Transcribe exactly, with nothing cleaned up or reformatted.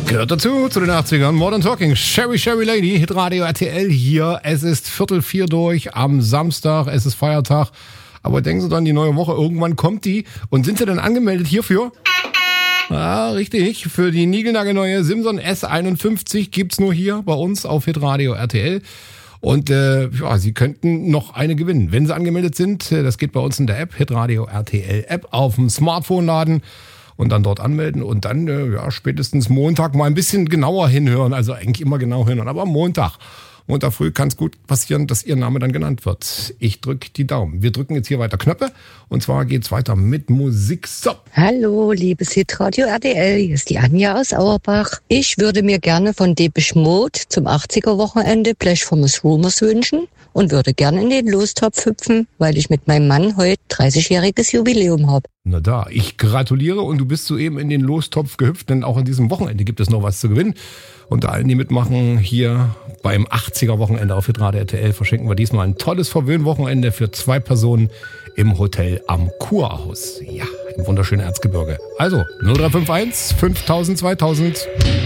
Gehört dazu, zu den achtzigern. Modern Talking, Sherry Sherry Lady, Hitradio R T L hier. Es ist Viertel vier durch am Samstag, es ist Feiertag. Aber denken Sie dann, die neue Woche, irgendwann kommt die. Und sind Sie denn angemeldet hierfür? Ja, richtig. Für die niegelnagelneue Simson S einundfünfzig gibt's nur hier bei uns auf Hitradio R T L. Und äh, ja, Sie könnten noch eine gewinnen, wenn Sie angemeldet sind. Das geht bei uns in der App, Hitradio R T L App, auf dem Smartphone laden und dann dort anmelden und dann äh, ja, spätestens Montag mal ein bisschen genauer hinhören. Also eigentlich immer genau hinhören, aber am Montag. Montag früh kann es gut passieren, dass Ihr Name dann genannt wird. Ich drücke die Daumen. Wir drücken jetzt hier weiter Knöpfe und zwar geht's weiter mit Musik. So. Hallo, liebes Hitradio R T L, hier ist die Anja aus Auerbach. Ich würde mir gerne von Depeche Mode zum achtziger-Wochenende Blechformes Rumors wünschen und würde gerne in den Lostopf hüpfen, weil ich mit meinem Mann heute dreißigjähriges Jubiläum habe. Na da, ich gratuliere und du bist soeben in den Lostopf gehüpft, denn auch an diesem Wochenende gibt es noch was zu gewinnen. Unter allen, die mitmachen, hier beim achtziger-Wochenende auf Hitradio R T L verschenken wir diesmal ein tolles Verwöhnwochenende für zwei Personen im Hotel am Kurhaus. Ja, im wunderschönen Erzgebirge. Also null drei fünf eins fünftausend zweitausend.